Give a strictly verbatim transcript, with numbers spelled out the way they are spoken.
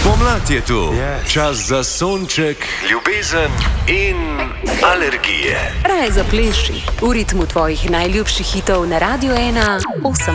Pomlad je tu, yes. Čas za sonček, ljubezen in alergije. Raje zapleši v ritmu tvojih najljubših hitov na Radio ena osem.